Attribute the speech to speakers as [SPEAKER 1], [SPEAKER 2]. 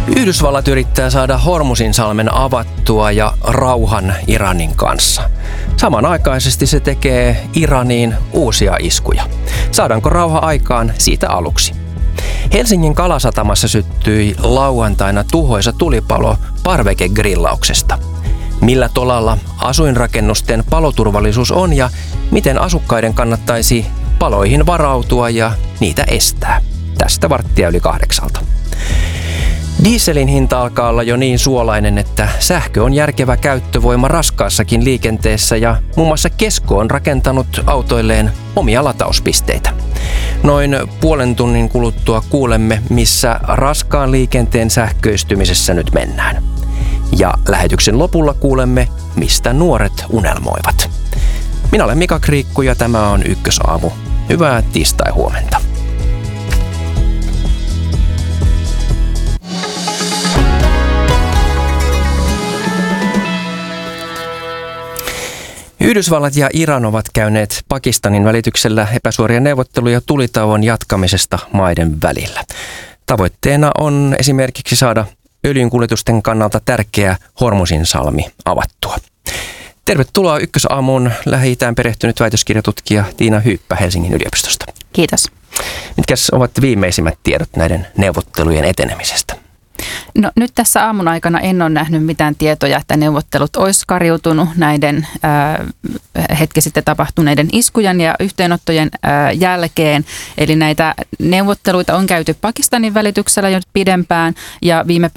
[SPEAKER 1] Yhdysvallat yrittää saada Hormuzinsalmen avattua ja rauhan Iranin kanssa. Samanaikaisesti se tekee Iraniin uusia iskuja. Saadaanko rauha aikaan siitä aluksi? Helsingin Kalasatamassa syttyi lauantaina tuhoisa tulipalo parvekegrillauksesta. Millä tolalla asuinrakennusten paloturvallisuus on ja miten asukkaiden kannattaisi paloihin varautua ja niitä estää? Tästä 7:15. Dieselin hinta alkaa olla jo niin suolainen, että sähkö on järkevä käyttövoima raskaassakin liikenteessä ja muun muassa Kesko on rakentanut autoilleen omia latauspisteitä. Noin puolen tunnin kuluttua kuulemme, missä raskaan liikenteen sähköistymisessä nyt mennään. Ja lähetyksen lopulla kuulemme, mistä nuoret unelmoivat. Minä olen Mika Kriikku ja tämä on Ykkösaamu. Hyvää tiistai-huomenta. Yhdysvallat ja Iran ovat käyneet Pakistanin välityksellä epäsuoria neuvotteluja tulitauon jatkamisesta maiden välillä. Tavoitteena on esimerkiksi saada öljynkuljetusten kannalta tärkeä Hormuzinsalmi avattua. Tervetuloa Ykkösaamuun Lähi-Itään perehtynyt väitöskirjatutkija Tiina Hyyppä Helsingin yliopistosta.
[SPEAKER 2] Kiitos.
[SPEAKER 1] Mitkäs ovat viimeisimmät tiedot näiden neuvottelujen etenemisestä?
[SPEAKER 2] No, nyt tässä aamun aikana en ole nähnyt mitään tietoja, että neuvottelut olisi kariutunut näiden hetki sitten tapahtuneiden iskujen ja yhteenottojen jälkeen. Eli näitä neuvotteluita on käyty Pakistanin välityksellä jo pidempään ja viime